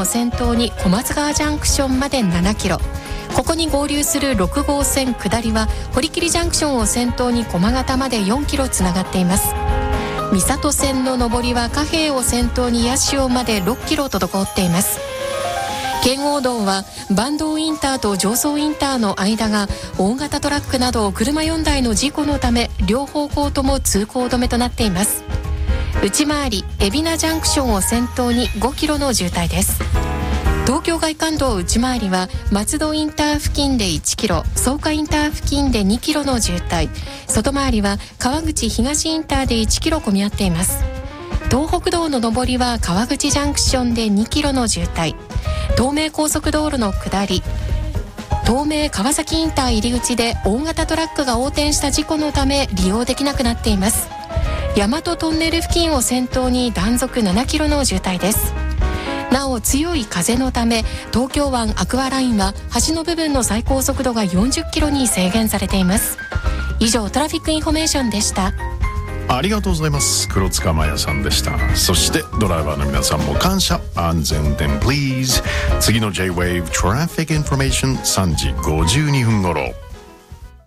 を先頭に小松川ジャンクションまで7キロ、ここに合流する6号線下りは堀切ジャンクションを先頭に駒形まで4キロつながっています。三郷線の上りは貨幣を先頭に八潮まで6キロ滞っています。圏央道は坂東インターと常総インターの間が大型トラックなど車4台の事故のため両方向とも通行止めとなっています。内回り海老名ジャンクションを先頭に5キロの渋滞です。東京外環道内回りは松戸インター付近で1キロ、草加インター付近で2キロの渋滞、外回りは川口東インターで1キロ混み合っています。東北道の上りは川口ジャンクションで2キロの渋滞、東名高速道路の下り、東名川崎インター入り口で大型トラックが横転した事故のため利用できなくなっています。大和トンネル付近を先頭に断続7キロの渋滞です。なお強い風のため東京湾アクアラインは橋の部分の最高速度が40キロに制限されています。以上トラフィックインフォメーションでした。 ありがとうございます。黒塚麻也さんでした。そしてドライバーの皆さんも感謝、安全運転 please。 次の J-Wave トラフィックインフォメーション3時52分頃。